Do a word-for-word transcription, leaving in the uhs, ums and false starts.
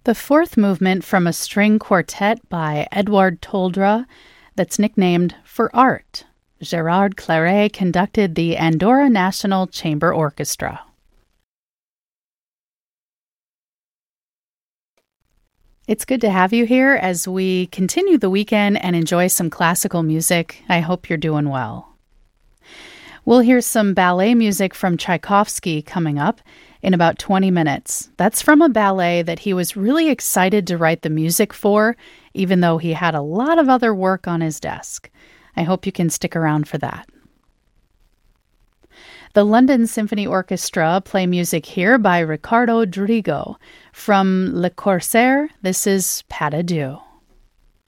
The fourth movement from a string quartet by Edouard Toldra that's nicknamed For Art. Gérard Claret conducted the Andorra National Chamber Orchestra. It's good to have you here as we continue the weekend and enjoy some classical music. I hope you're doing well. We'll hear some ballet music from Tchaikovsky coming up in about twenty minutes. That's from a ballet that he was really excited to write the music for, even though he had a lot of other work on his desk. I hope you can stick around for that. The London Symphony Orchestra play music here by Ricardo Drigo. From Le Corsaire, this is Pas de Deux.